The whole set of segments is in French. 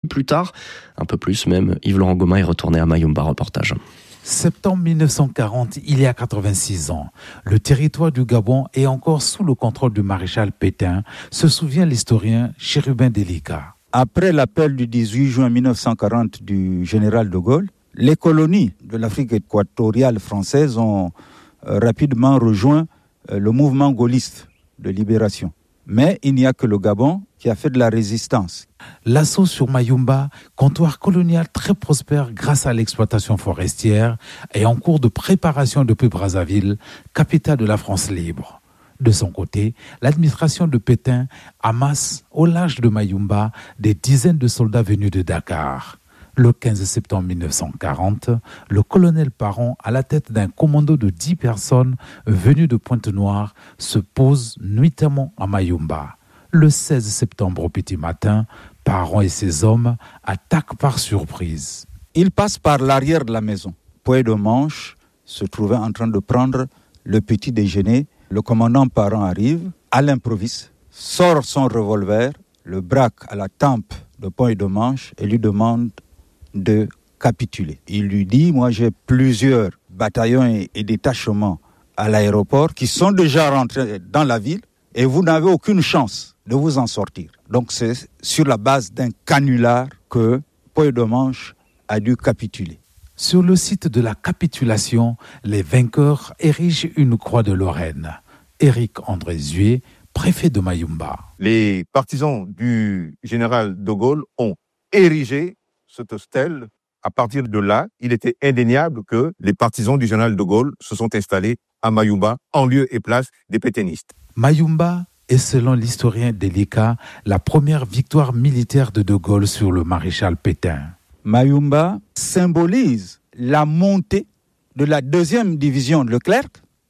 plus tard. Un peu plus même, Yves-Laurent Goma est retourné à Mayumba, reportage. Septembre 1940, il y a 86 ans, le territoire du Gabon est encore sous le contrôle du maréchal Pétain, se souvient l'historien Chérubin Delika. Après l'appel du 18 juin 1940 du général de Gaulle, les colonies de l'Afrique équatoriale française ont rapidement rejoint le mouvement gaulliste de libération. Mais il n'y a que le Gabon qui a fait de la résistance. L'assaut sur Mayumba, comptoir colonial très prospère grâce à l'exploitation forestière, est en cours de préparation depuis Brazzaville, capitale de la France libre. De son côté, l'administration de Pétain amasse au large de Mayumba des dizaines de soldats venus de Dakar. Le 15 septembre 1940, le colonel Parent, à la tête d'un commando de 10 personnes venues de Pointe-Noire, se pose nuitamment à Mayumba. Le 16 septembre au petit matin, Parent et ses hommes attaquent par surprise. Ils passent par l'arrière de la maison. Poët de Manche se trouvait en train de prendre le petit déjeuner. Le commandant Parent arrive, à l'improviste, sort son revolver, le braque à la tempe de Poët de Manche et lui demande de capituler. Il lui dit, moi j'ai plusieurs bataillons et détachements à l'aéroport qui sont déjà rentrés dans la ville et vous n'avez aucune chance de vous en sortir. Donc c'est sur la base d'un canular que Poët de Manche a dû capituler. Sur le site de la capitulation, les vainqueurs érigent une croix de Lorraine. Éric André Zué, préfet de Mayumba. Les partisans du général de Gaulle ont érigé cette stèle. À partir de là, il était indéniable que les partisans du général de Gaulle se sont installés à Mayumba, en lieu et place des pétainistes. Mayumba est, selon l'historien Delika, la première victoire militaire de Gaulle sur le maréchal Pétain. Mayumba symbolise la montée de la 2e division de Leclerc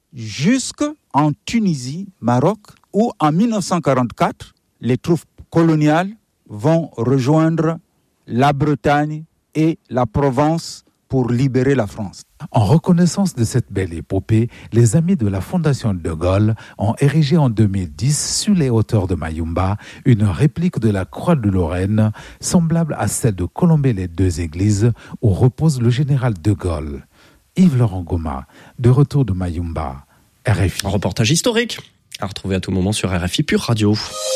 jusqu'en Tunisie, Maroc, où en 1944, les troupes coloniales vont rejoindre la Bretagne et la Provence pour libérer la France. En reconnaissance de cette belle épopée, les amis de la Fondation de Gaulle ont érigé en 2010, sur les hauteurs de Mayumba, une réplique de la Croix de Lorraine, semblable à celle de Colombey-les-Deux-Églises, où repose le général de Gaulle. Yves-Laurent Goma, de retour de Mayumba, RFI. Un reportage historique à retrouver à tout moment sur RFI Pure Radio.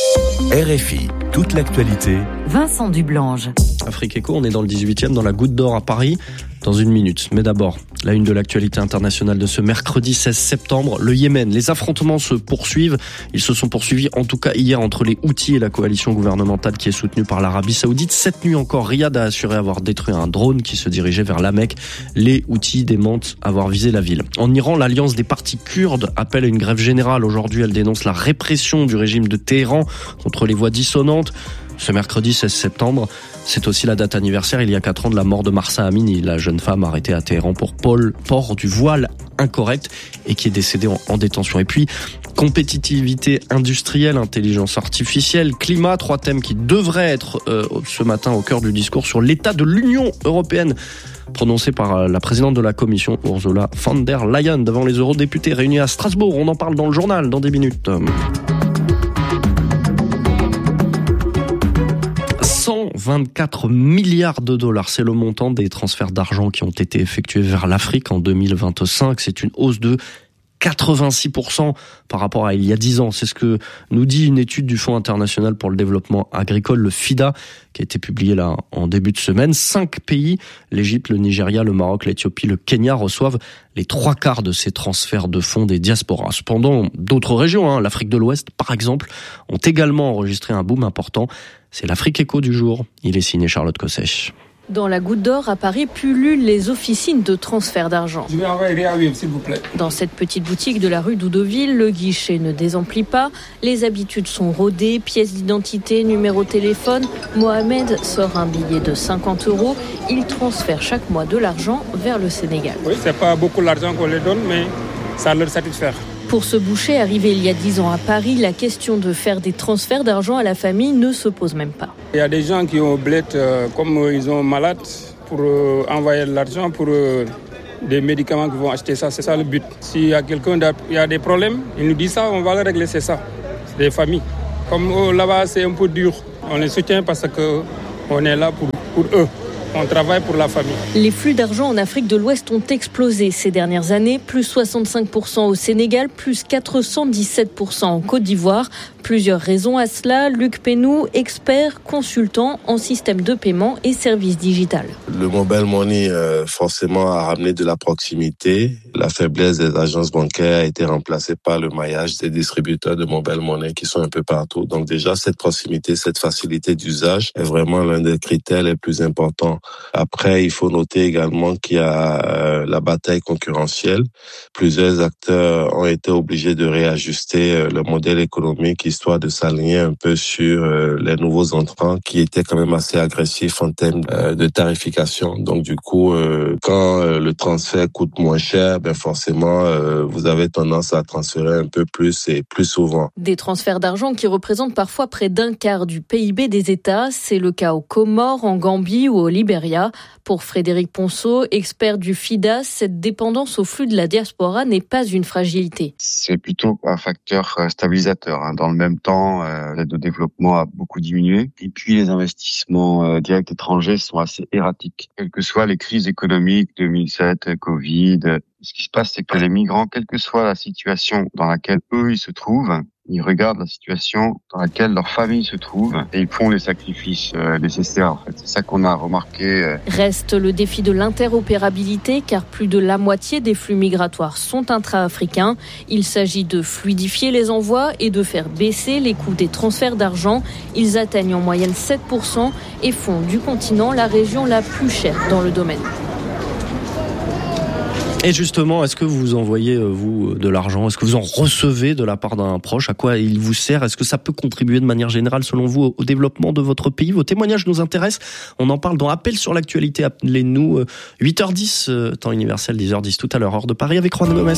RFI, toute l'actualité. Vincent Dublange. Afrique Éco, on est dans le 18e, dans la Goutte d'Or à Paris, dans une minute. Mais d'abord, la une de l'actualité internationale de ce mercredi 16 septembre, le Yémen. Les affrontements se poursuivent. Ils se sont poursuivis en tout cas hier entre les Houthis et la coalition gouvernementale qui est soutenue par l'Arabie Saoudite. Cette nuit encore, Riyad a assuré avoir détruit un drone qui se dirigeait vers la Mecque. Les Houthis démentent avoir visé la ville. En Iran, l'alliance des partis kurdes appelle à une grève générale. Aujourd'hui, elle dénonce la répression du régime de Téhéran contre les voix dissonantes. Ce mercredi 16 septembre, c'est aussi la date anniversaire, il y a 4 ans, de la mort de Mahsa Amini, la jeune femme arrêtée à Téhéran pour port du voile incorrect et qui est décédée en détention. Et puis, compétitivité industrielle, intelligence artificielle, climat, 3 thèmes qui devraient être ce matin au cœur du discours sur l'état de l'Union européenne, prononcé par la présidente de la Commission, Ursula von der Leyen, devant les eurodéputés réunis à Strasbourg. On en parle dans le journal, dans des minutes. 124 milliards de dollars, c'est le montant des transferts d'argent qui ont été effectués vers l'Afrique en 2025. C'est une hausse de 86% par rapport à il y a 10 ans. C'est ce que nous dit une étude du Fonds international pour le développement agricole, le FIDA, qui a été publiée là en début de semaine. 5 pays, l'Égypte, le Nigeria, le Maroc, l'Éthiopie, le Kenya, reçoivent les 3/4 de ces transferts de fonds des diasporas. Cependant, d'autres régions, l'Afrique de l'Ouest par exemple, ont également enregistré un boom important. C'est l'Afrique Éco du jour. Il est signé Charlotte Cossèche. Dans la Goutte d'Or, à Paris, pullulent les officines de transfert d'argent. Je vais envoyer un s'il vous plaît. Dans cette petite boutique de la rue d'Oudoville, le guichet ne désemplit pas. Les habitudes sont rodées, pièces d'identité, numéro de téléphone. Mohamed sort un billet de 50 €. Il transfère chaque mois de l'argent vers le Sénégal. Oui, c'est pas beaucoup l'argent qu'on leur donne, mais ça leur satisfait. Pour ce boucher arrivé il y a 10 ans à Paris, la question de faire des transferts d'argent à la famille ne se pose même pas. Il y a des gens qui ont bled comme ils sont malades pour envoyer de l'argent pour des médicaments qui vont acheter ça. C'est ça le but. S'il y a quelqu'un qui a des problèmes, il nous dit ça, on va le régler, c'est ça. C'est des familles. Comme là-bas, c'est un peu dur. On les soutient parce que On est là pour eux. On travaille pour la famille. Les flux d'argent en Afrique de l'Ouest ont explosé ces dernières années, plus 65% au Sénégal, plus 417% en Côte d'Ivoire. Plusieurs raisons à cela. Luc Pénou, expert, consultant en système de paiement et services digital. Le mobile money, forcément, a ramené de la proximité. La faiblesse des agences bancaires a été remplacée par le maillage des distributeurs de mobile money qui sont un peu partout. Donc déjà, cette proximité, cette facilité d'usage est vraiment l'un des critères les plus importants. Après, il faut noter également qu'il y a la bataille concurrentielle. Plusieurs acteurs ont été obligés de réajuster le modèle économique histoire de s'aligner un peu sur les nouveaux entrants qui étaient quand même assez agressifs en termes de tarification. Donc du coup, quand le transfert coûte moins cher, forcément, vous avez tendance à transférer un peu plus et plus souvent. Des transferts d'argent qui représentent parfois près d'un quart du PIB des États. C'est le cas aux Comores, en Gambie ou au Libéria. Pour Frédéric Ponceau, expert du FIDAS, cette dépendance au flux de la diaspora n'est pas une fragilité. C'est plutôt un facteur stabilisateur. Dans le même temps, l'aide au développement a beaucoup diminué. Et puis, les investissements directs étrangers sont assez erratiques. Quelles que soient les crises économiques, 2007, Covid, ce qui se passe, c'est que les migrants, quelle que soit la situation dans laquelle eux, ils se trouvent, ils regardent la situation dans laquelle leur famille se trouve et ils font les sacrifices nécessaires. En fait, c'est ça qu'on a remarqué. Reste le défi de l'interopérabilité, car plus de la moitié des flux migratoires sont intra-africains. Il s'agit de fluidifier les envois et de faire baisser les coûts des transferts d'argent. Ils atteignent en moyenne 7% et font du continent la région la plus chère dans le domaine. Et justement, est-ce que vous envoyez, vous, de l'argent ? Est-ce que vous en recevez de la part d'un proche ? À quoi il vous sert ? Est-ce que ça peut contribuer de manière générale, selon vous, au développement de votre pays ? Vos témoignages nous intéressent. On en parle dans Appel sur l'actualité. Appelez-nous 8h10, temps universel, 10h10 tout à l'heure, heure de Paris, avec Juan Gomez.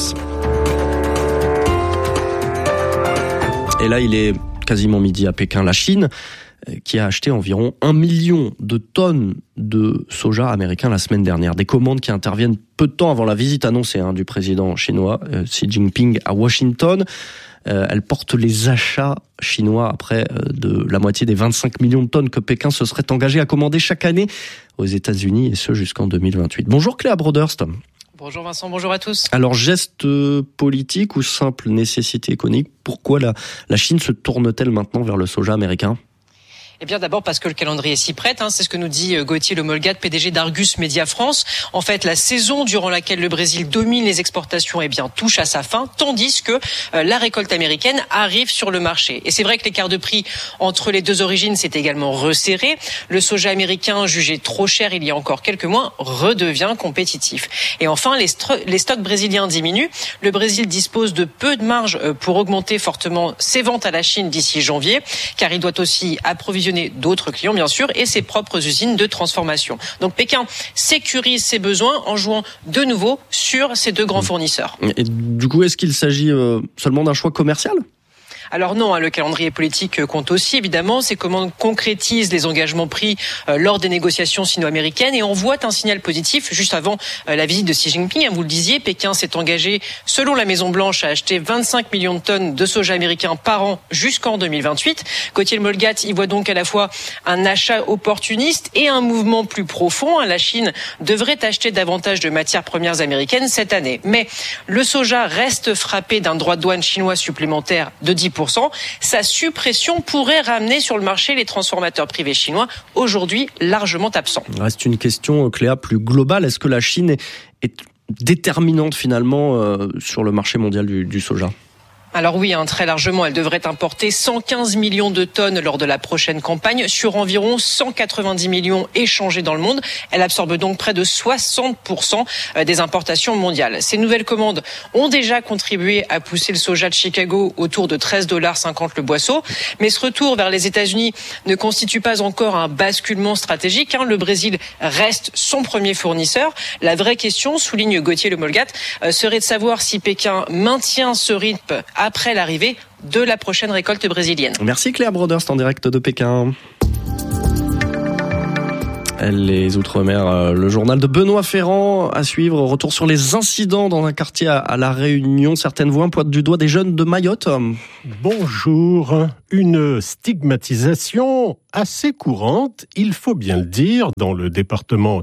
Et là, il est quasiment midi à Pékin. La Chine, qui a acheté environ 1 million de tonnes de soja américain la semaine dernière. Des commandes qui interviennent peu de temps avant la visite annoncée du président chinois Xi Jinping à Washington. Elle porte les achats chinois après de la moitié des 25 millions de tonnes que Pékin se serait engagé à commander chaque année aux États-Unis, et ce jusqu'en 2028. Bonjour Cléa Broderst. Bonjour Vincent, bonjour à tous. Alors, geste politique ou simple nécessité économique, pourquoi la Chine se tourne-t-elle maintenant vers le soja américain ? Eh bien, d'abord parce que le calendrier s'y prête, c'est ce que nous dit Gauthier Lemolgat, PDG d'Argus Media France. En fait, la saison durant laquelle le Brésil domine les exportations, touche à sa fin, tandis que la récolte américaine arrive sur le marché. Et c'est vrai que l'écart de prix entre les deux origines s'est également resserré. Le soja américain, jugé trop cher il y a encore quelques mois, redevient compétitif. Et enfin, les stocks brésiliens diminuent. Le Brésil dispose de peu de marge pour augmenter fortement ses ventes à la Chine d'ici janvier, car il doit aussi approvisionner d'autres clients, bien sûr, et ses propres usines de transformation. Donc Pékin sécurise ses besoins en jouant de nouveau sur ces deux grands fournisseurs. Et du coup, est-ce qu'il s'agit seulement d'un choix commercial ? Alors non, le calendrier politique compte aussi, évidemment. Ces commandes concrétisent les engagements pris lors des négociations sino-américaines et envoient un signal positif juste avant la visite de Xi Jinping. Vous le disiez, Pékin s'est engagé, selon la Maison-Blanche, à acheter 25 millions de tonnes de soja américain par an jusqu'en 2028. Gauthier Lemolgat y voit donc à la fois un achat opportuniste et un mouvement plus profond. La Chine devrait acheter davantage de matières premières américaines cette année. Mais le soja reste frappé d'un droit de douane chinois supplémentaire de 10%. Sa suppression pourrait ramener sur le marché les transformateurs privés chinois, aujourd'hui largement absents. Il reste une question, Cléa, plus globale. Est-ce que la Chine est déterminante finalement sur le marché mondial du soja ? Alors oui, très largement, elle devrait importer 115 millions de tonnes lors de la prochaine campagne sur environ 190 millions échangés dans le monde. Elle absorbe donc près de 60% des importations mondiales. Ces nouvelles commandes ont déjà contribué à pousser le soja de Chicago autour de $13,50 le boisseau. Mais ce retour vers les États-Unis ne constitue pas encore un basculement stratégique. Le Brésil reste son premier fournisseur. La vraie question, souligne Gauthier Lemolgat, serait de savoir si Pékin maintient ce rythme après l'arrivée de la prochaine récolte brésilienne. Merci Cléa Broderst en direct de Pékin. Les Outre-mer, le journal de Benoît Ferrand à suivre. Retour sur les incidents dans un quartier à La Réunion. Certaines voix pointent du doigt des jeunes de Mayotte. Bonjour. Une stigmatisation assez courante, il faut bien le dire, dans le département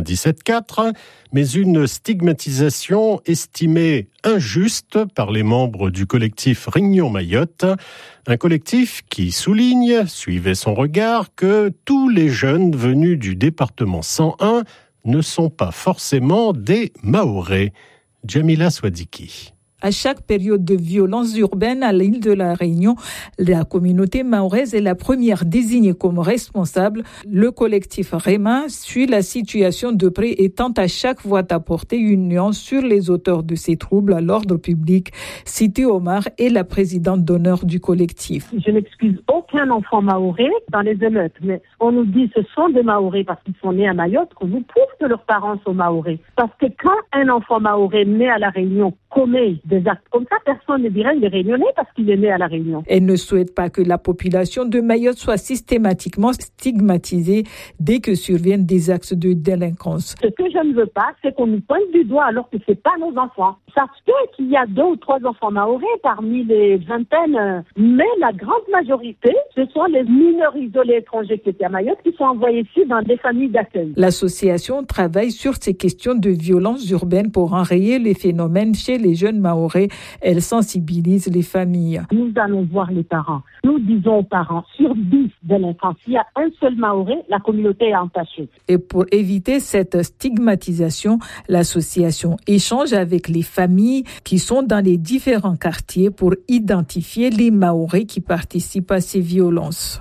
97.4, mais une stigmatisation estimée injuste par les membres du collectif Réunion Mayotte, un collectif qui souligne, suivez son regard, que tous les jeunes venus du département 101 ne sont pas forcément des Mahorais. Jamila Swadiki. À chaque période de violence urbaine à l'île de la Réunion, la communauté mahoraise est la première désignée comme responsable. Le collectif REMA suit la situation de près et tente à chaque fois d'apporter une nuance sur les auteurs de ces troubles à l'ordre public. Siti Omar est la présidente d'honneur du collectif. Je n'excuse aucun enfant mahorais dans les émeutes, mais on nous dit que ce sont des Mahorais parce qu'ils sont nés à Mayotte, qu'on nous prouve que leurs parents sont Mahorais. Parce que quand un enfant mahorais né à la Réunion commet des actes comme ça, personne ne dirait qu'il est réunionnais parce qu'il est né à la Réunion. Elle ne souhaite pas que la population de Mayotte soit systématiquement stigmatisée dès que surviennent des actes de délinquance. Ce que je ne veux pas, c'est qu'on nous pointe du doigt alors que c'est pas nos enfants. Ça se fait qu'il y a 2 ou 3 enfants mahorais parmi les vingtaines, mais la grande majorité, ce sont les mineurs isolés étrangers qui étaient à Mayotte qui sont envoyés ici dans des familles d'accueil. L'association travaille sur ces questions de violence urbaine pour enrayer les phénomènes chez les jeunes Mahorais. Elle sensibilise les familles. Nous allons voir les parents. Nous disons aux parents, sur 10 délinquants, s'il y a un seul Mahorais, la communauté est entachée. Et pour éviter cette stigmatisation, l'association échange avec les familles qui sont dans les différents quartiers pour identifier les Mahorais qui participent à ces violences.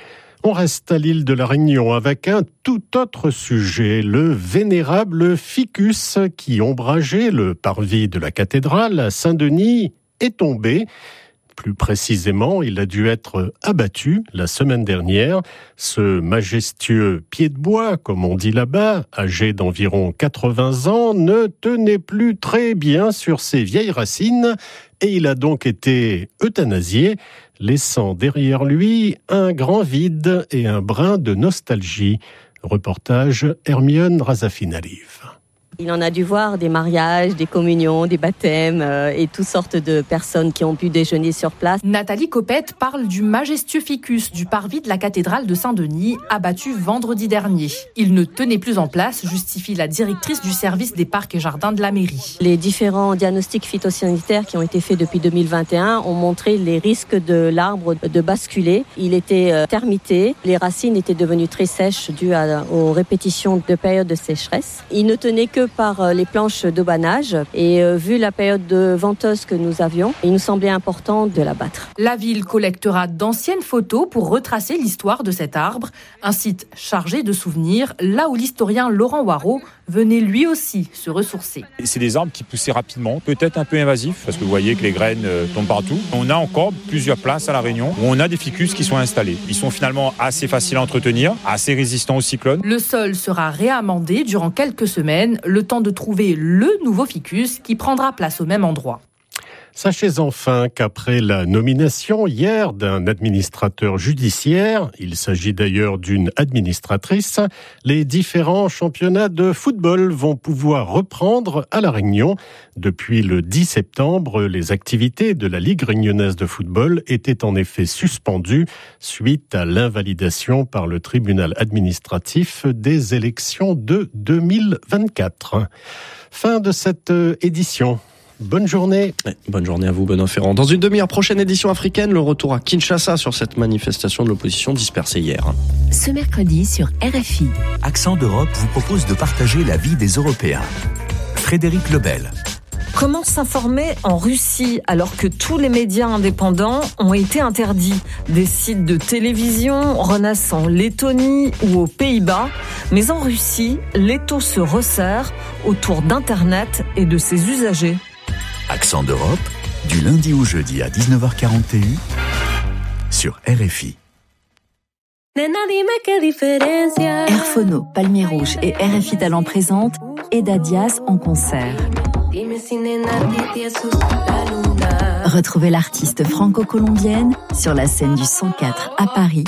On reste à l'île de la Réunion avec un tout autre sujet, le vénérable ficus qui ombrageait le parvis de la cathédrale à Saint-Denis est tombé. Plus précisément, il a dû être abattu la semaine dernière. Ce majestueux pied de bois, comme on dit là-bas, âgé d'environ 80 ans, ne tenait plus très bien sur ses vieilles racines et il a donc été euthanasié, laissant derrière lui un grand vide et un brin de nostalgie. Reportage Hermione Razafin-Alive. Il en a dû voir des mariages, des communions, des baptêmes et toutes sortes de personnes qui ont pu déjeuner sur place. Nathalie Copette parle du majestueux ficus du parvis de la cathédrale de Saint-Denis, abattu vendredi dernier. Il ne tenait plus en place, justifie la directrice du service des parcs et jardins de la mairie. Les différents diagnostics phytosanitaires qui ont été faits depuis 2021 ont montré les risques de l'arbre de basculer. Il était termité, les racines étaient devenues très sèches dues aux répétitions de périodes de sécheresse. Il ne tenait que par les planches d'aubanage et vu la période de venteuse que nous avions, il nous semblait important de l'abattre. La ville collectera d'anciennes photos pour retracer l'histoire de cet arbre, un site chargé de souvenirs, là où l'historien Laurent Waro venait lui aussi se ressourcer. C'est des arbres qui poussaient rapidement, peut-être un peu invasifs, parce que vous voyez que les graines tombent partout. On a encore plusieurs places à La Réunion où on a des ficus qui sont installés. Ils sont finalement assez faciles à entretenir, assez résistants aux cyclones. Le sol sera réamendé durant quelques semaines, le temps de trouver le nouveau ficus qui prendra place au même endroit. Sachez enfin qu'après la nomination hier d'un administrateur judiciaire, il s'agit d'ailleurs d'une administratrice, les différents championnats de football vont pouvoir reprendre à La Réunion. Depuis le 10 septembre, les activités de la Ligue réunionnaise de football étaient en effet suspendues suite à l'invalidation par le tribunal administratif des élections de 2024. Fin de cette édition. Bonne journée. Bonne journée à vous, Benoît Ferrand. Dans une demi-heure, prochaine édition africaine, le retour à Kinshasa sur cette manifestation de l'opposition dispersée hier. Ce mercredi sur RFI. Accent d'Europe vous propose de partager la vie des Européens. Frédéric Lebel. Comment s'informer en Russie alors que tous les médias indépendants ont été interdits? Des sites de télévision renaissent en Lettonie ou aux Pays-Bas. Mais en Russie, l'étau se resserre autour d'Internet et de ses usagers. Accent d'Europe, du lundi au jeudi à 19h41 sur RFI. Airphono, Palmier Rouge et RFI Talent présentent Eda Diaz en concert. Retrouvez l'artiste franco-colombienne sur la scène du 104 à Paris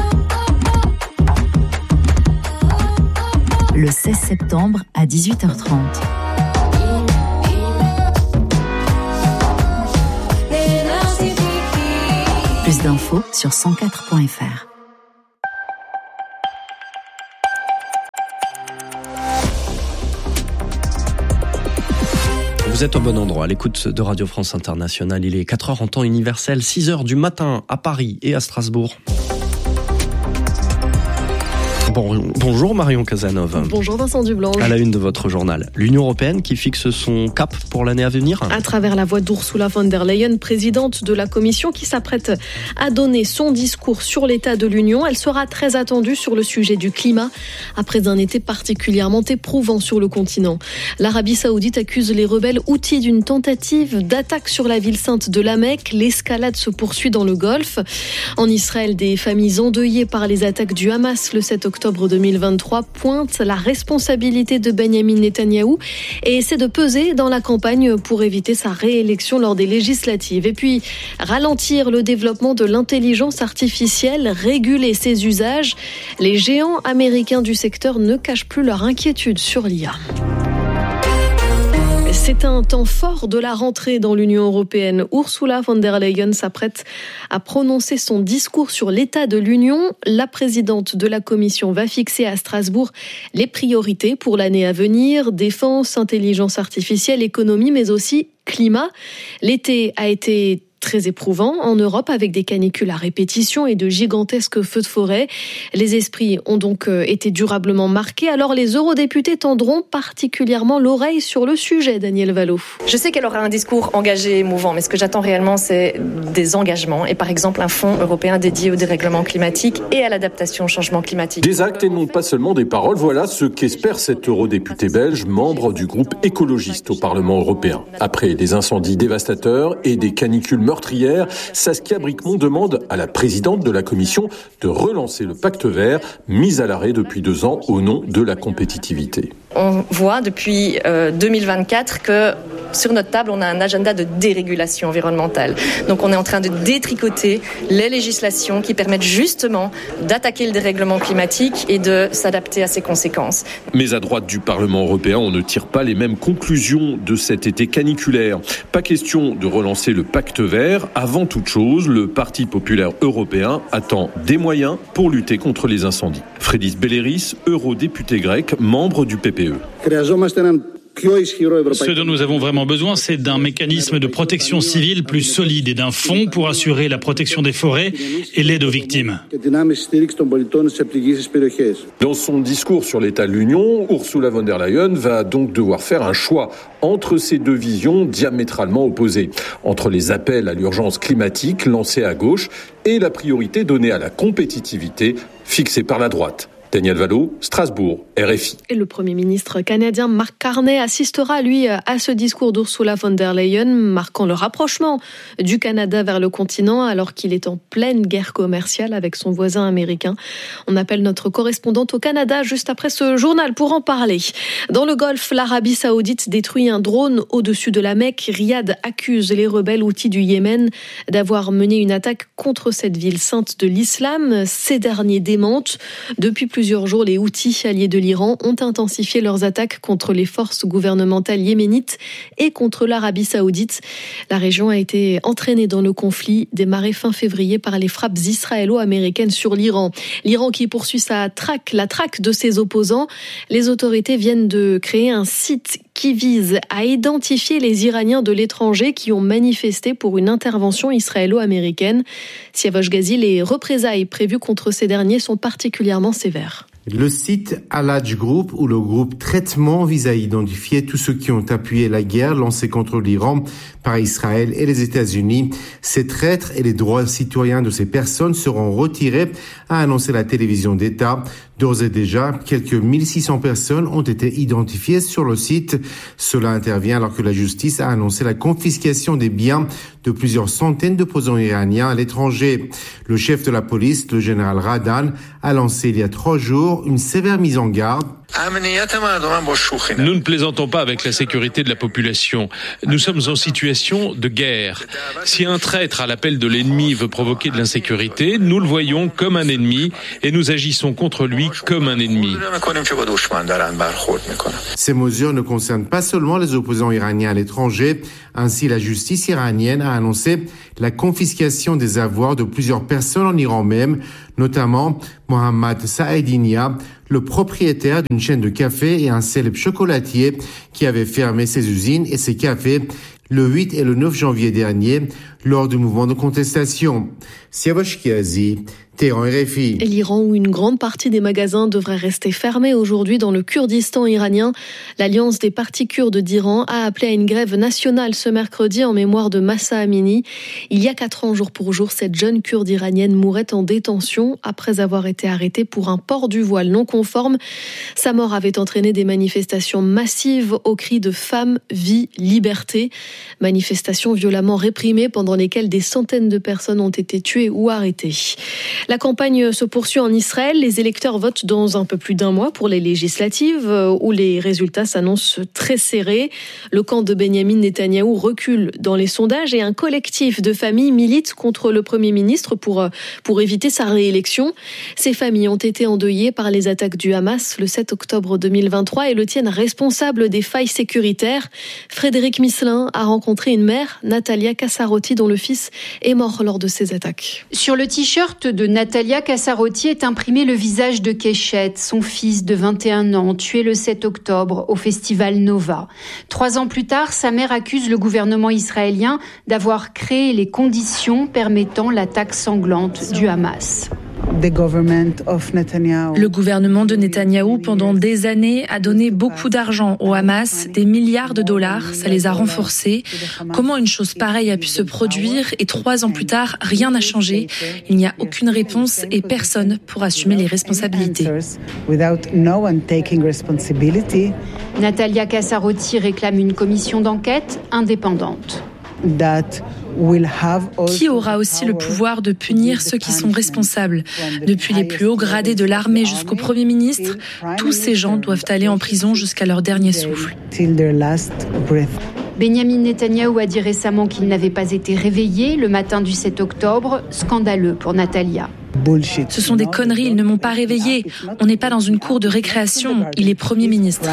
le 16 septembre à 18h30. Plus d'infos sur 104.fr. Vous êtes au bon endroit, à l'écoute de Radio France Internationale. Il est 4h en temps universel, 6h du matin à Paris et à Strasbourg. Bonjour Marion Casanova. Bonjour Vincent Dublanche. À la une de votre journal, l'Union européenne qui fixe son cap pour l'année à venir. À travers la voix d'Ursula von der Leyen, présidente de la Commission, qui s'apprête à donner son discours sur l'état de l'Union. Elle sera très attendue sur le sujet du climat, après un été particulièrement éprouvant sur le continent. L'Arabie Saoudite accuse les rebelles houthis d'une tentative d'attaque sur la ville sainte de la Mecque. L'escalade se poursuit dans le Golfe. En Israël, des familles endeuillées par les attaques du Hamas le 7 octobre 2023 pointe la responsabilité de Benyamin Netanyahou et essaie de peser dans la campagne pour éviter sa réélection lors des législatives. Et puis, ralentir le développement de l'intelligence artificielle, réguler ses usages. Les géants américains du secteur ne cachent plus leur inquiétude sur l'IA. C'est un temps fort de la rentrée dans l'Union européenne. Ursula von der Leyen s'apprête à prononcer son discours sur l'état de l'Union. La présidente de la Commission va fixer à Strasbourg les priorités pour l'année à venir. Défense, intelligence artificielle, économie, mais aussi climat. L'été a été très éprouvant en Europe avec des canicules à répétition et de gigantesques feux de forêt. Les esprits ont donc été durablement marqués. Alors les eurodéputés tendront particulièrement l'oreille sur le sujet, Daniel Valo. Je sais qu'elle aura un discours engagé et émouvant, mais ce que j'attends réellement, c'est des engagements et par exemple un fonds européen dédié au dérèglement climatique et à l'adaptation au changement climatique. Des actes et non pas seulement des paroles, voilà ce qu'espère cet eurodéputé belge, membre du groupe écologiste au Parlement européen. Après des incendies dévastateurs et des canicules meurtrière, Saskia Bricmont demande à la présidente de la Commission de relancer le pacte vert, mis à l'arrêt depuis 2 ans au nom de la compétitivité. On voit depuis 2024 que sur notre table, on a un agenda de dérégulation environnementale. Donc on est en train de détricoter les législations qui permettent justement d'attaquer le dérèglement climatique et de s'adapter à ses conséquences. Mais à droite du Parlement européen, on ne tire pas les mêmes conclusions de cet été caniculaire. Pas question de relancer le pacte vert. Avant toute chose, le Parti populaire européen attend des moyens pour lutter contre les incendies. Frédis Belleris, eurodéputé grec, membre du PPE. Ce dont nous avons vraiment besoin, c'est d'un mécanisme de protection civile plus solide et d'un fonds pour assurer la protection des forêts et l'aide aux victimes. Dans son discours sur l'état de l'Union, Ursula von der Leyen va donc devoir faire un choix entre ces deux visions diamétralement opposées, entre les appels à l'urgence climatique lancés à gauche et la priorité donnée à la compétitivité fixée par la droite. Daniel Valo, Strasbourg, RFI. Et le Premier ministre canadien Mark Carney assistera, lui, à ce discours d'Ursula von der Leyen, marquant le rapprochement du Canada vers le continent alors qu'il est en pleine guerre commerciale avec son voisin américain. On appelle notre correspondante au Canada juste après ce journal pour en parler. Dans le Golfe, l'Arabie Saoudite détruit un drone au-dessus de la Mecque. Riyad accuse les rebelles houthis du Yémen d'avoir mené une attaque contre cette ville sainte de l'islam. Ces derniers démentent. Depuis plusieurs jours, les Houthis, alliés de l'Iran, ont intensifié leurs attaques contre les forces gouvernementales yéménites et contre l'Arabie Saoudite. La région a été entraînée dans le conflit démarré fin février par les frappes israélo-américaines sur l'Iran. L'Iran qui poursuit la traque de ses opposants. Les autorités viennent de créer un site qui vise à identifier les Iraniens de l'étranger qui ont manifesté pour une intervention israélo-américaine. Siavosh Ghazi, les représailles prévues contre ces derniers sont particulièrement sévères. Le site Al-Hajj Group, ou le groupe Traitement, vise à identifier tous ceux qui ont appuyé la guerre lancée contre l'Iran par Israël et les États-Unis. Ces traîtres et les droits citoyens de ces personnes seront retirés, a annoncé la télévision d'État. D'ores et déjà, quelques 1600 personnes ont été identifiées sur le site. Cela intervient alors que la justice a annoncé la confiscation des biens de plusieurs centaines d'opposants iraniens à l'étranger. Le chef de la police, le général Radan, a lancé il y a 3 jours une sévère mise en garde. Nous ne plaisantons pas avec la sécurité de la population. Nous sommes en situation de guerre. Si un traître à l'appel de l'ennemi veut provoquer de l'insécurité, nous le voyons comme un ennemi et nous agissons contre lui comme un ennemi. Ces mesures ne concernent pas seulement les opposants iraniens à l'étranger. Ainsi, la justice iranienne a annoncé la confiscation des avoirs de plusieurs personnes en Iran même, notamment Mohammad Saedinia, le propriétaire d'une chaîne de café et un célèbre chocolatier qui avait fermé ses usines et ses cafés le 8 et le 9 janvier dernier lors du mouvement de contestation. Siavash Kiazi, Téhéran, RFI. Et l'Iran, où une grande partie des magasins devrait rester fermés aujourd'hui dans le Kurdistan iranien. L'Alliance des partis kurdes d'Iran a appelé à une grève nationale ce mercredi en mémoire de Mahsa Amini. Il y a 4 ans, jour pour jour, cette jeune kurde iranienne mourait en détention après avoir été arrêtée pour un port du voile non conforme. Sa mort avait entraîné des manifestations massives au cri de femmes, vie, liberté. Manifestations violemment réprimées pendant lesquelles des centaines de personnes ont été tuées ou arrêtées. La campagne se poursuit en Israël. Les électeurs votent dans un peu plus d'1 mois pour les législatives où les résultats s'annoncent très serrés. Le camp de Benyamin Netanyahou recule dans les sondages et un collectif de familles milite contre le Premier ministre pour éviter sa réélection. Ces familles ont été endeuillées par les attaques du Hamas le 7 octobre 2023 et le tiennent responsable des failles sécuritaires. Frédéric Misselin a rencontré une mère, Natalia Kassarotti, dont le fils est mort lors de ces attaques. Sur le t-shirt de Natalia Kassarotti est imprimé le visage de Keshet, son fils de 21 ans, tué le 7 octobre au festival Nova. 3 ans plus tard, sa mère accuse le gouvernement israélien d'avoir créé les conditions permettant l'attaque sanglante du Hamas. Le gouvernement de Netanyahou, pendant des années, a donné beaucoup d'argent au Hamas, des milliards de dollars, ça les a renforcés. Comment une chose pareille a pu se produire et 3 ans plus tard, rien n'a changé. Il n'y a aucune réponse et personne pour assumer les responsabilités. Natalia Kassarotti réclame une commission d'enquête indépendante. Qui aura aussi le pouvoir de punir ceux qui sont responsables. Depuis les plus hauts gradés de l'armée jusqu'au Premier ministre, tous ces gens doivent aller en prison jusqu'à leur dernier souffle. Benyamin Netanyahou a dit récemment qu'il n'avait pas été réveillé le matin du 7 octobre, scandaleux pour Natalia. Ce sont des conneries, ils ne m'ont pas réveillé. On n'est pas dans une cour de récréation, il est Premier ministre.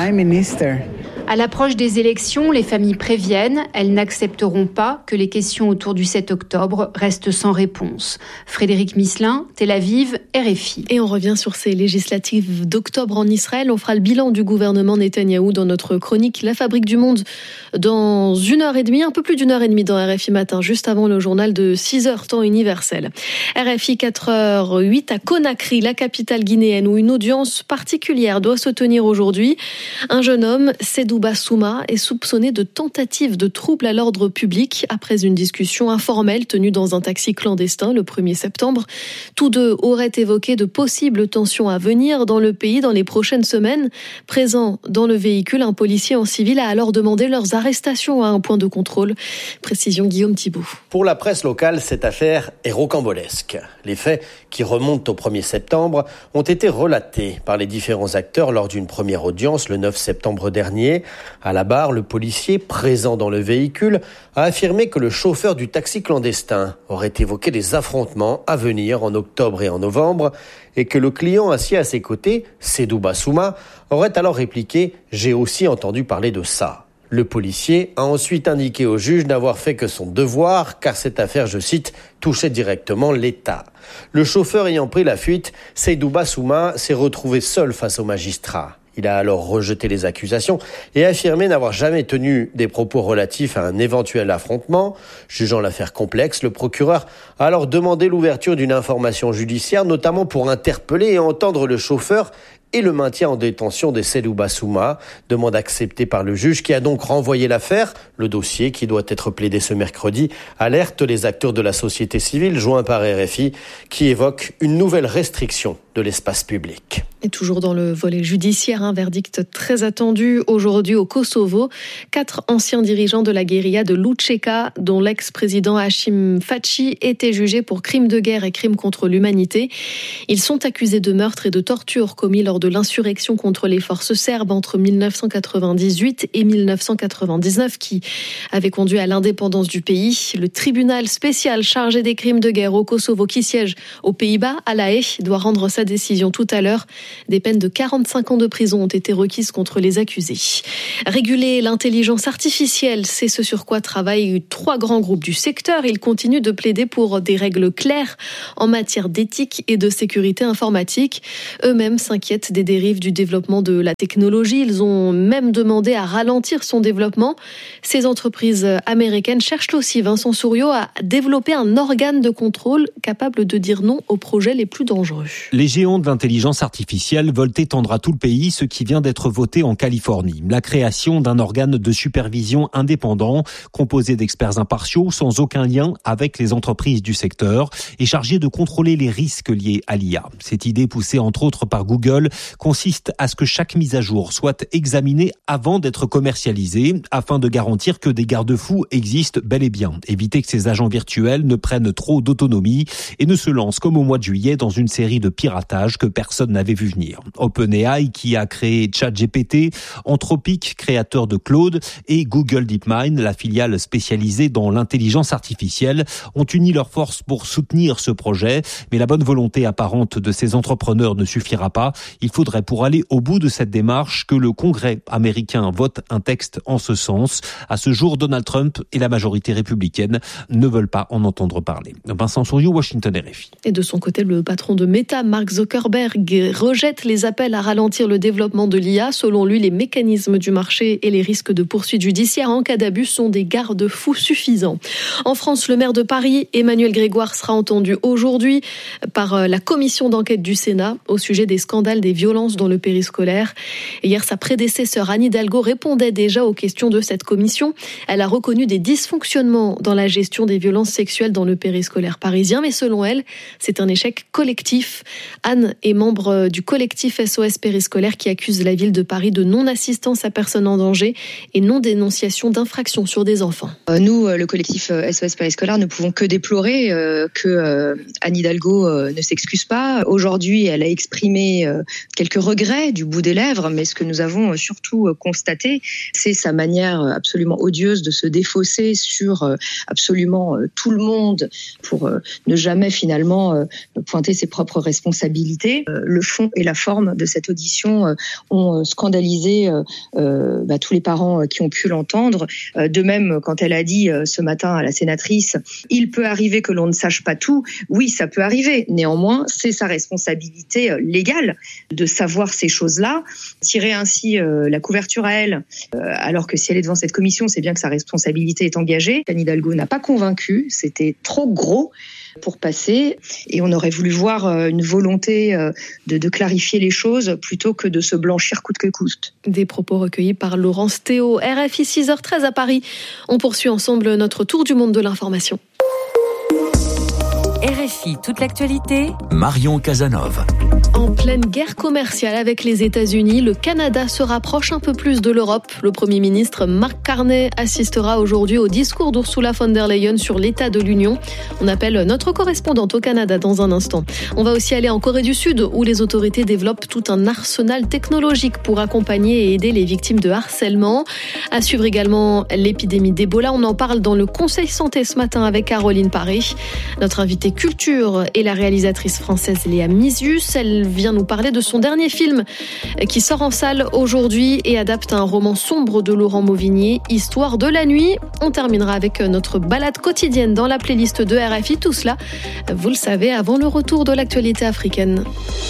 À l'approche des élections, les familles préviennent, elles n'accepteront pas que les questions autour du 7 octobre restent sans réponse. Frédéric Misselin, Tel Aviv, RFI. Et on revient sur ces législatives d'octobre en Israël. On fera le bilan du gouvernement Netanyahou dans notre chronique La Fabrique du Monde dans 1h30, un peu plus d'1h30 dans RFI Matin, juste avant le journal de 6h, temps universel. RFI 4h08 à Conakry, la capitale guinéenne, où une audience particulière doit se tenir aujourd'hui. Un jeune homme, Seydou Bassouma, est soupçonné de tentative de trouble à l'ordre public après une discussion informelle tenue dans un taxi clandestin le 1er septembre. Tous deux auraient évoqué de possibles tensions à venir dans le pays dans les prochaines semaines. Présent dans le véhicule, un policier en civil a alors demandé leurs arrestations à un point de contrôle. Précision Guillaume Thibault. Pour la presse locale, cette affaire est rocambolesque. Les faits, qui remontent au 1er septembre, ont été relatés par les différents acteurs lors d'une première audience le 9 septembre dernier. À la barre, le policier, présent dans le véhicule, a affirmé que le chauffeur du taxi clandestin aurait évoqué des affrontements à venir en octobre et en novembre et que le client assis à ses côtés, Seydou Bassouma, aurait alors répliqué « J'ai aussi entendu parler de ça ». Le policier a ensuite indiqué au juge n'avoir fait que son devoir, car cette affaire, je cite, touchait directement l'État. Le chauffeur ayant pris la fuite, Seydou Bassouma s'est retrouvé seul face au magistrat. Il a alors rejeté les accusations et affirmé n'avoir jamais tenu des propos relatifs à un éventuel affrontement. Jugeant l'affaire complexe, le procureur a alors demandé l'ouverture d'une information judiciaire, notamment pour interpeller et entendre le chauffeur et le maintien en détention de Seydou Bassouma, demande acceptée par le juge qui a donc renvoyé l'affaire. Le dossier, qui doit être plaidé ce mercredi, alerte les acteurs de la société civile joints par RFI qui évoquent une nouvelle restriction de l'espace public. Et toujours dans le volet judiciaire, un verdict très attendu aujourd'hui au Kosovo. 4 anciens dirigeants de la guérilla de Lučeka, dont l'ex-président Hashim Thaçi, étaient jugés pour crimes de guerre et crimes contre l'humanité. Ils sont accusés de meurtre et de torture commis lors de l'insurrection contre les forces serbes entre 1998 et 1999 qui avait conduit à l'indépendance du pays. Le tribunal spécial chargé des crimes de guerre au Kosovo qui siège aux Pays-Bas, à La Haye, doit rendre sa sa décision tout à l'heure. Des peines de 45 ans de prison ont été requises contre les accusés. Réguler l'intelligence artificielle, c'est ce sur quoi travaillent 3 grands groupes du secteur. Ils continuent de plaider pour des règles claires en matière d'éthique et de sécurité informatique. Eux-mêmes s'inquiètent des dérives du développement de la technologie. Ils ont même demandé à ralentir son développement. Ces entreprises américaines cherchent aussi, Vincent Souriau, à développer un organe de contrôle capable de dire non aux projets les plus dangereux. Les géants de l'intelligence artificielle veulent étendre à tout le pays ce qui vient d'être voté en Californie. La création d'un organe de supervision indépendant, composé d'experts impartiaux, sans aucun lien avec les entreprises du secteur, et chargé de contrôler les risques liés à l'IA. Cette idée, poussée entre autres par Google, consiste à ce que chaque mise à jour soit examinée avant d'être commercialisée, afin de garantir que des garde-fous existent bel et bien. Éviter que ces agents virtuels ne prennent trop d'autonomie et ne se lancent comme au mois de juillet dans une série de piratages que personne n'avait vu venir. OpenAI, qui a créé ChatGPT, Anthropic, créateur de Claude, et Google DeepMind, la filiale spécialisée dans l'intelligence artificielle, ont uni leurs forces pour soutenir ce projet. Mais la bonne volonté apparente de ces entrepreneurs ne suffira pas. Il faudrait, pour aller au bout de cette démarche, que le Congrès américain vote un texte en ce sens. À ce jour, Donald Trump et la majorité républicaine ne veulent pas en entendre parler. Vincent Souriau, Washington, RFI. Et de son côté, le patron de Meta, Mark Zuckerberg, rejette les appels à ralentir le développement de l'IA. Selon lui, les mécanismes du marché et les risques de poursuite judiciaire en cas d'abus sont des garde-fous suffisants. En France, le maire de Paris, Emmanuel Grégoire, sera entendu aujourd'hui par la commission d'enquête du Sénat au sujet des scandales des violences dans le périscolaire. Hier, sa prédécesseur Anne Hidalgo répondait déjà aux questions de cette commission. Elle a reconnu des dysfonctionnements dans la gestion des violences sexuelles dans le périscolaire parisien, mais selon elle, c'est un échec collectif. Anne est membre du collectif SOS Périscolaire qui accuse la ville de Paris de non-assistance à personnes en danger et non-dénonciation d'infractions sur des enfants. Nous, le collectif SOS Périscolaire, ne pouvons que déplorer que Anne Hidalgo ne s'excuse pas. Aujourd'hui, elle a exprimé quelques regrets du bout des lèvres, mais ce que nous avons surtout constaté, c'est sa manière absolument odieuse de se défausser sur absolument tout le monde pour ne jamais finalement pointer ses propres responsabilités. Le fond et la forme de cette audition ont scandalisé tous les parents qui ont pu l'entendre. De même, quand elle a dit ce matin à la sénatrice, il peut arriver que l'on ne sache pas tout. Oui, ça peut arriver. Néanmoins, c'est sa responsabilité légale de savoir ces choses-là. Tirer ainsi la couverture à elle, alors que si elle est devant cette commission, c'est bien que sa responsabilité est engagée. Anne Hidalgo n'a pas convaincu, c'était trop gros pour passer, et on aurait voulu voir une volonté de clarifier les choses plutôt que de se blanchir coûte que coûte. Des propos recueillis par Laurence Théo. RFI 6h13 à Paris. On poursuit ensemble notre tour du monde de l'information. RFI, toute l'actualité. Marion Casanova. En pleine guerre commerciale avec les États-Unis, le Canada se rapproche un peu plus de l'Europe. Le Premier ministre Mark Carney assistera aujourd'hui au discours d'Ursula von der Leyen sur l'état de l'Union. On appelle notre correspondante au Canada dans un instant. On va aussi aller en Corée du Sud, où les autorités développent tout un arsenal technologique pour accompagner et aider les victimes de harcèlement. À suivre également l'épidémie d'Ebola. On en parle dans le Conseil Santé ce matin avec Caroline Paré. Notre invitée culture est la réalisatrice française Léa Misius. Elle vient nous parler de son dernier film qui sort en salle aujourd'hui et adapte un roman sombre de Laurent Mauvignier, Histoire de la nuit. On terminera avec notre balade quotidienne dans la playlist de RFI. Tout cela, vous le savez, avant le retour de l'actualité africaine.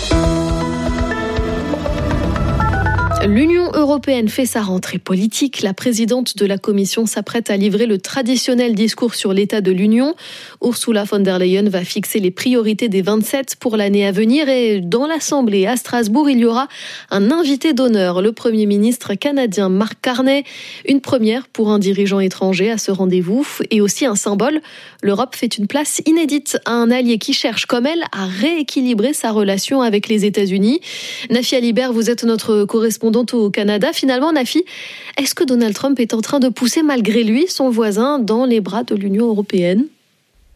L'Union européenne fait sa rentrée politique. La présidente de la Commission s'apprête à livrer le traditionnel discours sur l'état de l'Union. Ursula von der Leyen va fixer les priorités des 27 pour l'année à venir. Et dans l'Assemblée à Strasbourg, il y aura un invité d'honneur, le Premier ministre canadien Mark Carney. Une première pour un dirigeant étranger à ce rendez-vous et aussi un symbole. L'Europe fait une place inédite à un allié qui cherche, comme elle, à rééquilibrer sa relation avec les États-Unis. Nafi Alibert, vous êtes notre correspondante au Canada. Finalement, Nafi, est-ce que Donald Trump est en train de pousser malgré lui son voisin dans les bras de l'Union européenne ?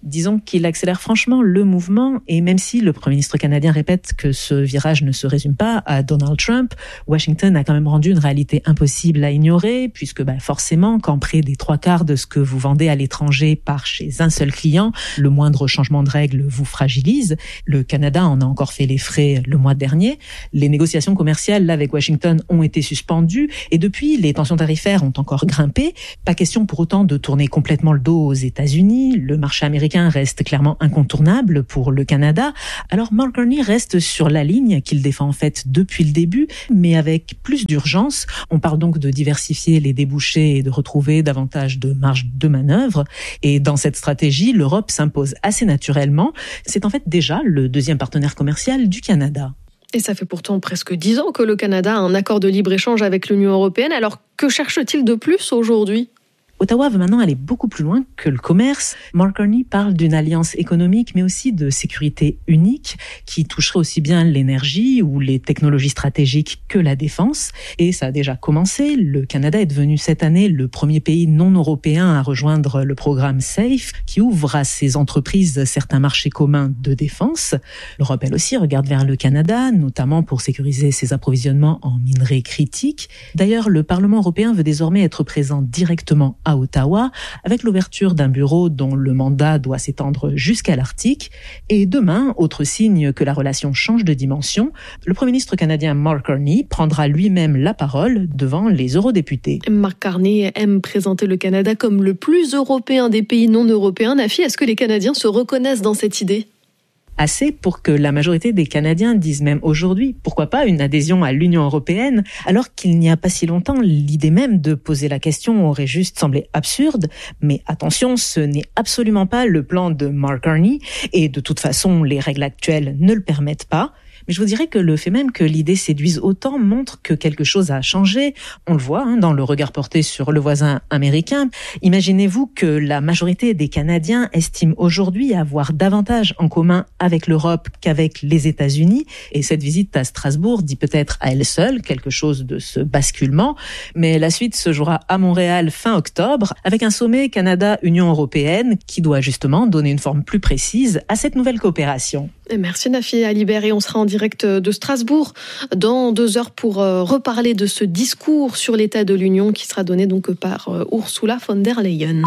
Disons qu'il accélère franchement le mouvement et même si le Premier ministre canadien répète que ce virage ne se résume pas à Donald Trump, Washington a quand même rendu une réalité impossible à ignorer puisque forcément, quand près des 3/4 de ce que vous vendez à l'étranger part chez un seul client, le moindre changement de règle vous fragilise. Le Canada en a encore fait les frais le mois dernier. Les négociations commerciales là, avec Washington ont été suspendues et depuis, les tensions tarifaires ont encore grimpé. Pas question pour autant de tourner complètement le dos aux États-Unis. Le marché américain reste clairement incontournable pour le Canada. Alors Mark Carney reste sur la ligne qu'il défend en fait depuis le début, mais avec plus d'urgence. On parle donc de diversifier les débouchés et de retrouver davantage de marge de manœuvre. Et dans cette stratégie, l'Europe s'impose assez naturellement. C'est en fait déjà le deuxième partenaire commercial du Canada. Et ça fait pourtant presque 10 ans que le Canada a un accord de libre-échange avec l'Union européenne. Alors que cherche-t-il de plus aujourd'hui ? Ottawa veut maintenant aller beaucoup plus loin que le commerce. Mark Carney parle d'une alliance économique, mais aussi de sécurité unique qui toucherait aussi bien l'énergie ou les technologies stratégiques que la défense. Et ça a déjà commencé. Le Canada est devenu cette année le premier pays non européen à rejoindre le programme SAFE, qui ouvre à ses entreprises certains marchés communs de défense. L'Europe, elle aussi, regarde vers le Canada, notamment pour sécuriser ses approvisionnements en minerais critiques. D'ailleurs, le Parlement européen veut désormais être présent directement à Ottawa, avec l'ouverture d'un bureau dont le mandat doit s'étendre jusqu'à l'Arctique. Et demain, autre signe que la relation change de dimension, le Premier ministre canadien Mark Carney prendra lui-même la parole devant les eurodéputés. Mark Carney aime présenter le Canada comme le plus européen des pays non européens. Nafi, est-ce que les Canadiens se reconnaissent dans cette idée ? Assez pour que la majorité des Canadiens disent même aujourd'hui, pourquoi pas une adhésion à l'Union européenne, alors qu'il n'y a pas si longtemps, l'idée même de poser la question aurait juste semblé absurde. Mais attention, ce n'est absolument pas le plan de Mark Carney, et de toute façon, les règles actuelles ne le permettent pas. Mais je vous dirais que le fait même que l'idée séduise autant montre que quelque chose a changé. On le voit dans le regard porté sur le voisin américain. Imaginez-vous que la majorité des Canadiens estiment aujourd'hui avoir davantage en commun avec l'Europe qu'avec les États-Unis. Et cette visite à Strasbourg dit peut-être à elle seule quelque chose de ce basculement. Mais la suite se jouera à Montréal fin octobre avec un sommet Canada-Union européenne qui doit justement donner une forme plus précise à cette nouvelle coopération. Et merci Nafi Alibert et on sera en direct de Strasbourg dans 2 heures pour reparler de ce discours sur l'état de l'Union qui sera donné donc par Ursula von der Leyen.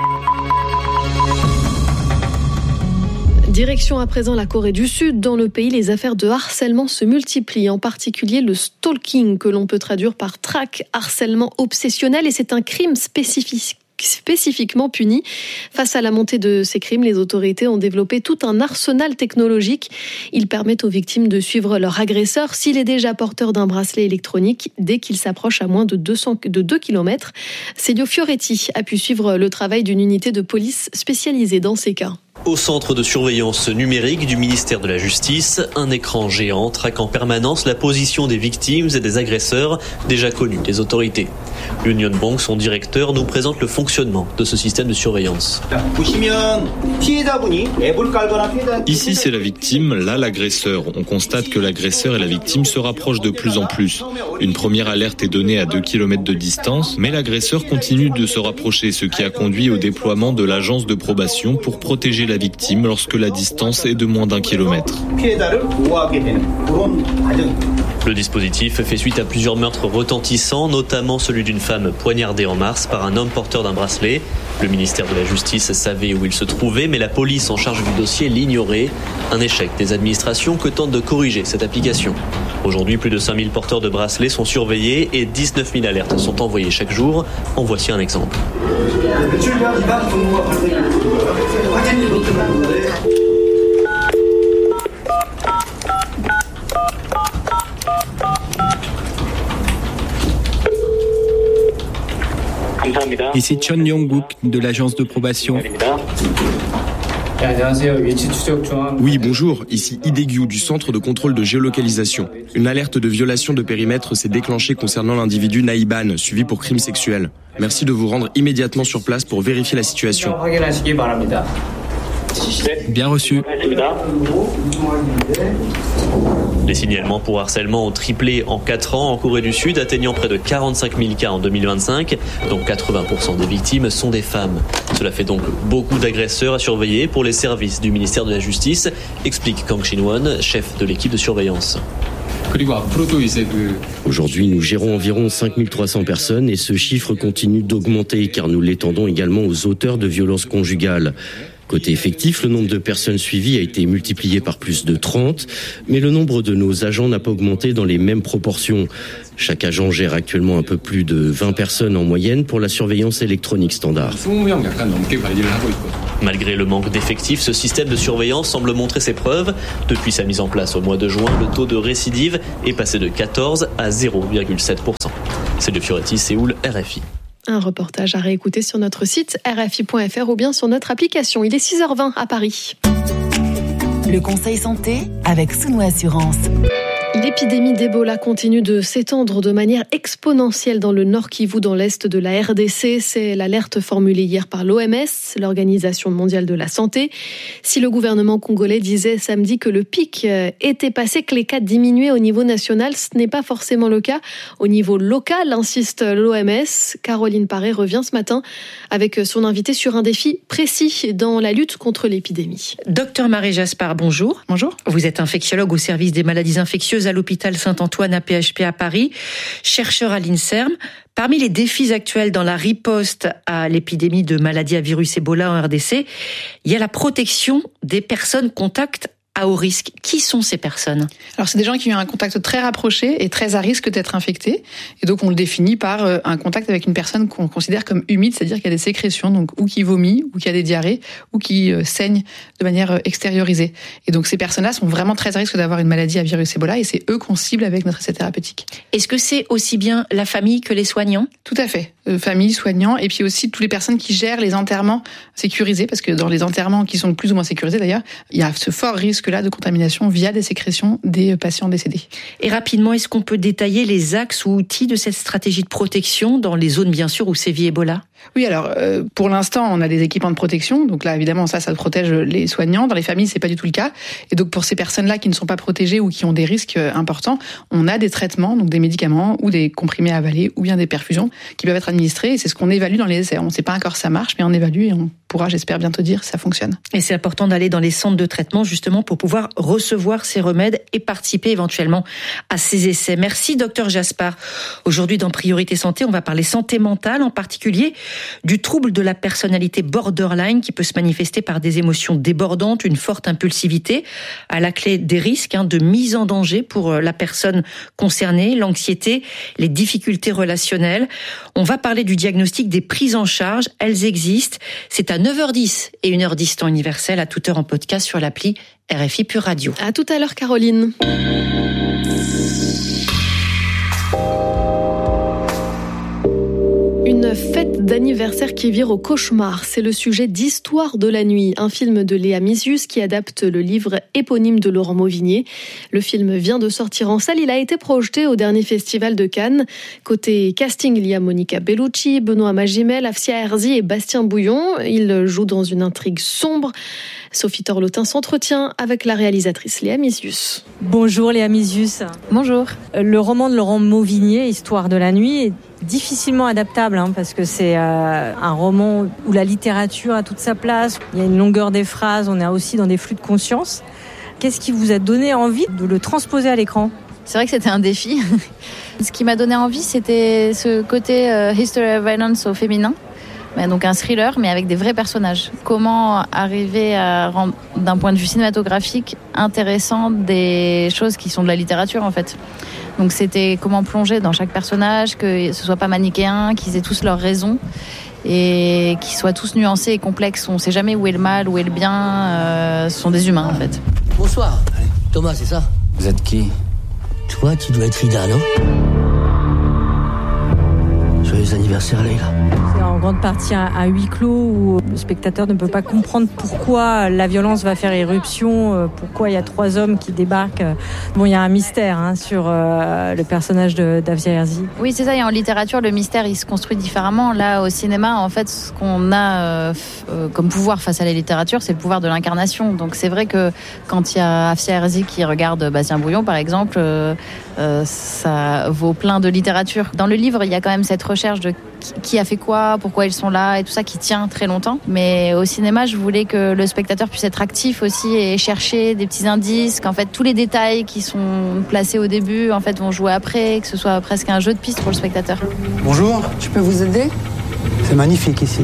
Direction à présent la Corée du Sud. Dans le pays, les affaires de harcèlement se multiplient, en particulier le stalking que l'on peut traduire par traque, harcèlement obsessionnel, et c'est un crime spécifiquement puni. Face à la montée de ces crimes, les autorités ont développé tout un arsenal technologique. Ils permettent aux victimes de suivre leur agresseur s'il est déjà porteur d'un bracelet électronique dès qu'il s'approche à moins de 2 km. Celio Fioretti a pu suivre le travail d'une unité de police spécialisée dans ces cas. Au centre de surveillance numérique du ministère de la Justice, un écran géant traque en permanence la position des victimes et des agresseurs déjà connus des autorités. Union Bank, son directeur, nous présente le fonctionnement de ce système de surveillance. Ici, c'est la victime, là l'agresseur. On constate que l'agresseur et la victime se rapprochent de plus en plus. Une première alerte est donnée à 2 km de distance, mais l'agresseur continue de se rapprocher, ce qui a conduit au déploiement de l'agence de probation pour protéger la victime lorsque la distance est de moins d'1 kilomètre. Le dispositif fait suite à plusieurs meurtres retentissants, notamment celui d'une femme poignardée en mars par un homme porteur d'un bracelet. Le ministère de la Justice savait où il se trouvait, mais la police en charge du dossier l'ignorait. Un échec des administrations que tente de corriger cette application. Aujourd'hui, plus de 5000 porteurs de bracelets sont surveillés et 19 000 alertes sont envoyées chaque jour. En voici un exemple. Ici Chon Yong-guk de l'agence de probation. Oui, bonjour, ici Idegyu du centre de contrôle de géolocalisation. Une alerte de violation de périmètre s'est déclenchée concernant l'individu Naïban, suivi pour crime sexuel. Merci de vous rendre immédiatement sur place pour vérifier la situation. Bien reçu. Les signalements pour harcèlement ont triplé en 4 ans en Corée du Sud, atteignant près de 45 000 cas en 2025, dont 80% des victimes sont des femmes. Cela fait donc beaucoup d'agresseurs à surveiller pour les services du ministère de la Justice, explique Kang Shin-won, chef de l'équipe de surveillance. Aujourd'hui, nous gérons environ 5300 personnes et ce chiffre continue d'augmenter car nous l'étendons également aux auteurs de violences conjugales. Côté effectif, le nombre de personnes suivies a été multiplié par plus de 30, mais le nombre de nos agents n'a pas augmenté dans les mêmes proportions. Chaque agent gère actuellement un peu plus de 20 personnes en moyenne pour la surveillance électronique standard. Malgré le manque d'effectifs, ce système de surveillance semble montrer ses preuves. Depuis sa mise en place au mois de juin, le taux de récidive est passé de 14 à 0,7%. C'est de Fioretti, Séoul, RFI. Un reportage à réécouter sur notre site rfi.fr ou bien sur notre application. Il est 6h20 à Paris. Le conseil santé avec Souno Assurance. L'épidémie d'Ebola continue de s'étendre de manière exponentielle dans le Nord Kivu, dans l'est de la RDC. C'est l'alerte formulée hier par l'OMS, l'Organisation mondiale de la santé. Si le gouvernement congolais disait samedi que le pic était passé, que les cas diminuaient au niveau national, ce n'est pas forcément le cas. Au niveau local, insiste l'OMS. Caroline Paré revient ce matin avec son invité sur un défi précis dans la lutte contre l'épidémie. Docteur Marie Jaspard, bonjour. Bonjour. Vous êtes infectiologue au service des maladies infectieuses à l'hôpital Saint-Antoine AP-HP à Paris, chercheur à l'INSERM. Parmi les défis actuels dans la riposte à l'épidémie de maladie à virus Ebola en RDC, il y a la protection des personnes contacts à haut risque. Qui sont ces personnes ? Alors, c'est des gens qui ont un contact très rapproché et très à risque d'être infectés. Et donc, on le définit par un contact avec une personne qu'on considère comme humide, c'est-à-dire qu'il y a des sécrétions, donc ou qui vomit, ou qui a des diarrhées, ou qui saigne de manière extériorisée. Et donc, ces personnes-là sont vraiment très à risque d'avoir une maladie à virus Ebola et c'est eux qu'on cible avec notre essai thérapeutique. Est-ce que c'est aussi bien la famille que les soignants ? Tout à fait. Famille, soignants, et puis aussi toutes les personnes qui gèrent les enterrements sécurisés, parce que dans les enterrements qui sont plus ou moins sécurisés d'ailleurs, il y a ce fort risque-là de contamination via des sécrétions des patients décédés. Et rapidement, est-ce qu'on peut détailler les axes ou outils de cette stratégie de protection dans les zones bien sûr où sévit Ebola ? Oui, alors pour l'instant, on a des équipements de protection, donc là évidemment ça protège les soignants. Dans les familles, c'est pas du tout le cas. Et donc pour ces personnes-là qui ne sont pas protégées ou qui ont des risques importants, on a des traitements, donc des médicaments ou des comprimés à avaler ou bien des perfusions qui peuvent être administrés. Et c'est ce qu'on évalue dans les essais. On ne sait pas encore si ça marche, mais on évalue et on pourra, j'espère, bientôt dire si ça fonctionne. Et c'est important d'aller dans les centres de traitement justement pour pouvoir recevoir ces remèdes et participer éventuellement à ces essais. Merci docteur Jaspard. Aujourd'hui dans Priorité Santé, on va parler santé mentale, en particulier du trouble de la personnalité borderline qui peut se manifester par des émotions débordantes, une forte impulsivité, à la clé des risques de mise en danger pour la personne concernée, l'anxiété, les difficultés relationnelles. On va parler du diagnostic, des prises en charge. Elles existent. C'est à 9h10 et 1h10 temps universel, à toute heure en podcast sur l'appli RFI Pure Radio. À tout à l'heure, Caroline. Une fête d'anniversaire qui vire au cauchemar, c'est le sujet d'Histoire de la nuit, un film de Léa Misius qui adapte le livre éponyme de Laurent Mauvigné. Le film vient de sortir en salle, il a été projeté au dernier festival de Cannes. Côté casting, il y a Monica Bellucci, Benoît Magimel, Afsia Herzi et Bastien Bouillon. Ils jouent dans une intrigue sombre. Sophie Torlotin s'entretient avec la réalisatrice Léa Misius. Bonjour Léa Misius. Bonjour. Le roman de Laurent Mauvigné, Histoire de la nuit, est difficilement adaptable parce que c'est un roman où la littérature a toute sa place. Il y a une longueur des phrases, on est aussi dans des flux de conscience. Qu'est-ce qui vous a donné envie de le transposer à l'écran ? C'est vrai que c'était un défi. Ce qui m'a donné envie, c'était ce côté History of Violence au féminin. Donc un thriller, mais avec des vrais personnages. Comment arriver à rendre, d'un point de vue cinématographique, intéressant des choses qui sont de la littérature en fait. Donc c'était comment plonger dans chaque personnage, que ce soit pas manichéen, qu'ils aient tous leurs raisons et qu'ils soient tous nuancés et complexes. On ne sait jamais où est le mal, où est le bien. Ce sont des humains en fait. Bonsoir. Thomas, c'est ça ? Vous êtes qui ? Toi, tu dois être Ida, non ? Je Joyeux anniversaire, Leïla. C'est en grande partie un huis clos où le spectateur ne peut pas comprendre pourquoi la violence va faire éruption, pourquoi il y a 3 hommes qui débarquent. Bon, il y a un mystère sur le personnage d'Afsia Herzi. Oui, c'est ça. Et en littérature, le mystère, il se construit différemment. Là, au cinéma, en fait, ce qu'on a comme pouvoir face à la littérature, c'est le pouvoir de l'incarnation. Donc, c'est vrai que quand il y a Afsia Herzi qui regarde Bastien Bouillon, par exemple, ça vaut plein de littérature. Dans le livre, il y a quand même cette recherche de qui a fait quoi, pourquoi ils sont là et tout ça qui tient très longtemps. Mais au cinéma, je voulais que le spectateur puisse être actif aussi et chercher des petits indices, qu'en fait tous les détails qui sont placés au début en fait vont jouer après, que ce soit presque un jeu de piste pour le spectateur. Bonjour, je peux vous aider ? C'est magnifique ici.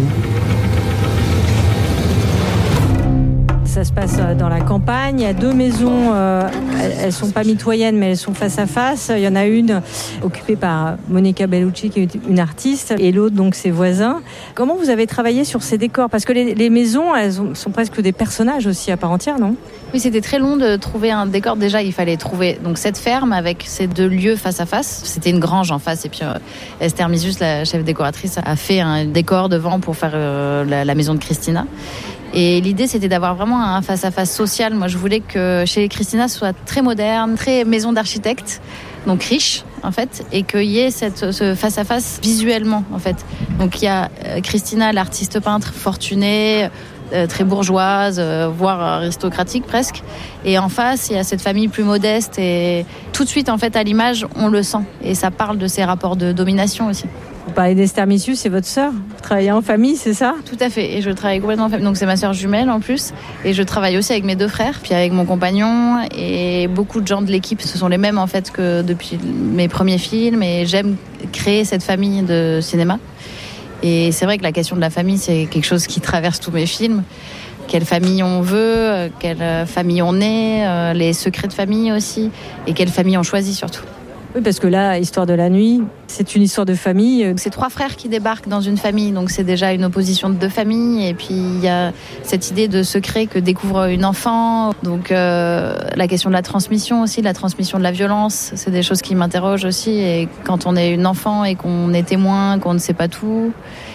Ça se passe dans la campagne. Il y a 2 maisons, elles sont pas mitoyennes, mais elles sont face à face. Il y en a une occupée par Monica Bellucci, qui est une artiste, et l'autre, donc, ses voisins. Comment vous avez travaillé sur ces décors ? Parce que les maisons, sont presque des personnages aussi à part entière, non ? Oui, c'était très long de trouver un décor. Déjà, il fallait trouver donc cette ferme avec ces 2 lieux face à face. C'était une grange en face. Et puis, Esther Misius, la chef décoratrice, a fait un décor devant pour faire la maison de Christina. Et l'idée, c'était d'avoir vraiment un face-à-face social. Moi, je voulais que chez Christina, ce soit très moderne, très maison d'architecte, donc riche, en fait, et qu'il y ait ce face-à-face visuellement, en fait. Donc, il y a Christina, l'artiste peintre fortunée, très bourgeoise, voire aristocratique presque. Et en face, il y a cette famille plus modeste. Et tout de suite, en fait, à l'image, on le sent. Et ça parle de ces rapports de domination aussi. Vous parlez d'Esther Misius, c'est votre sœur ? Vous travaillez en famille, c'est ça ? Tout à fait, et je travaille complètement en famille. Donc c'est ma sœur jumelle en plus, et je travaille aussi avec mes 2 frères, puis avec mon compagnon, et beaucoup de gens de l'équipe, ce sont les mêmes en fait que depuis mes premiers films, et j'aime créer cette famille de cinéma. Et c'est vrai que la question de la famille, c'est quelque chose qui traverse tous mes films. Quelle famille on veut, quelle famille on est, les secrets de famille aussi, et quelle famille on choisit surtout. Oui, parce que là, Histoire de la nuit, c'est une histoire de famille. C'est 3 frères qui débarquent dans une famille, donc c'est déjà une opposition de 2 familles. Et puis il y a cette idée de secret que découvre une enfant. Donc la question de la transmission aussi, la transmission de la violence, c'est des choses qui m'interrogent aussi. Et quand on est une enfant et qu'on est témoin, qu'on ne sait pas tout,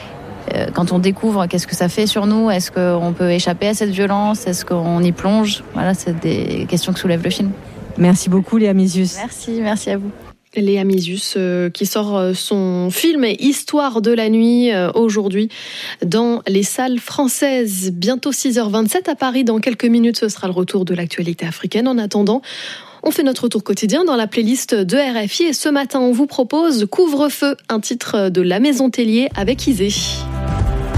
quand on découvre, qu'est-ce que ça fait sur nous ? Est-ce qu'on peut échapper à cette violence ? Est-ce qu'on y plonge ? Voilà, c'est des questions que soulève le film. Merci beaucoup, Léa Misius. Merci à vous. Léa Misius qui sort son film Histoire de la nuit aujourd'hui dans les salles françaises. Bientôt 6h27 à Paris. Dans quelques minutes, ce sera le retour de l'actualité africaine. En attendant, on fait notre tour quotidien dans la playlist de RFI. Et ce matin, on vous propose Couvre-feu, un titre de La Maison Tellier avec Isée.